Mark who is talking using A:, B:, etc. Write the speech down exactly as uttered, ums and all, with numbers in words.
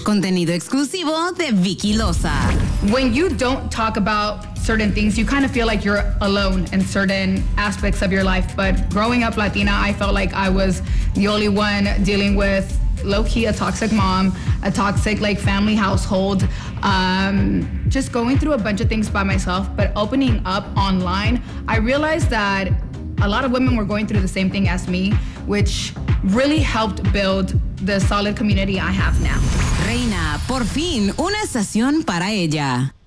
A: Contenido exclusivo de Vicky Loza.
B: When you don't talk about certain things, you kind of feel like you're alone in certain aspects of your life. But growing up Latina, I felt like I was the only one dealing with low-key a toxic mom, a toxic like family household, um, just going through a bunch of things by myself. But opening up online, I realized that a lot of women were going through the same thing as me, which really helped build the solid community I have now.
A: Reina, por fin, una estación para ella.